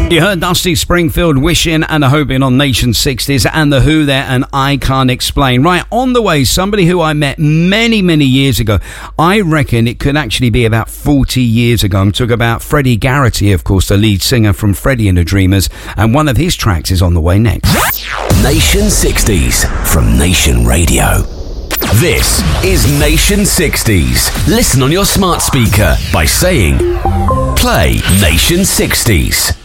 You heard Dusty Springfield, Wishing and a Hoping on Nation 60s, and The Who there, and I Can't Explain. Right, on the way, somebody who I met many, many years ago. I reckon it could actually be about 40 years ago. I'm talking about Freddie Garrity, of course, the lead singer from Freddie and the Dreamers, and one of his tracks is on the way next. Nation 60s from Nation Radio. This is Nation 60s. Listen on your smart speaker by saying, play Nation 60s.